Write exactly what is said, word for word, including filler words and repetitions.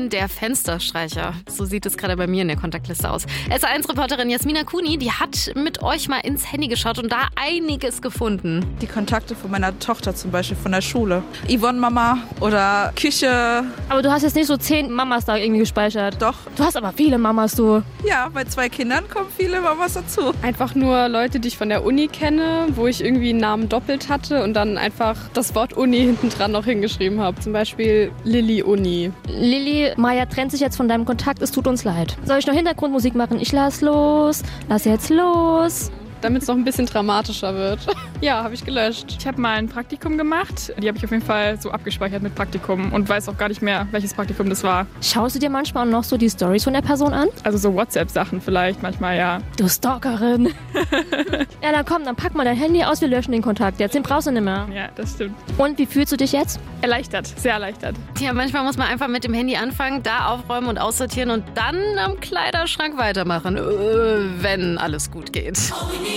Mann, der Fensterstreicher. So sieht es gerade bei mir in der Kontaktliste aus. S A eins-Reporterin Jasmina Kuni, die hat mit euch mal ins Handy geschaut und da einiges gefunden. Die Kontakte von meiner Tochter zum Beispiel von der Schule. Yvonne Mama oder Küche. Aber du hast jetzt nicht so zehn Mamas da irgendwie gespeichert. Doch. Du hast aber viele Mamas, du. Ja, bei zwei Kindern kommen viele Mamas dazu. Einfach nur Leute, die ich von der Uni kenne, wo ich irgendwie einen Namen doppelt hatte und dann einfach das Wort Uni hinten dran noch hingeschrieben habe. Zum Beispiel Lilly Uni. Lilly, Maya trennt sich jetzt von deinem Kontakt, es tut uns leid. Soll ich noch Hintergrundmusik machen? Ich lass los, lass jetzt los. Damit es noch ein bisschen dramatischer wird. Ja, habe ich gelöscht. Ich habe mal ein Praktikum gemacht. Die habe ich auf jeden Fall so abgespeichert mit Praktikum und weiß auch gar nicht mehr, welches Praktikum das war. Schaust du dir manchmal noch so die Storys von der Person an? Also so WhatsApp-Sachen vielleicht manchmal, ja. Du Stalkerin. Ja, dann komm, dann pack mal dein Handy aus, wir löschen den Kontakt. Jetzt, den brauchst du nicht mehr. Ja, das stimmt. Und wie fühlst du dich jetzt? Erleichtert, sehr erleichtert. Tja, manchmal muss man einfach mit dem Handy anfangen, da aufräumen und aussortieren und dann am Kleiderschrank weitermachen, äh, wenn alles gut geht.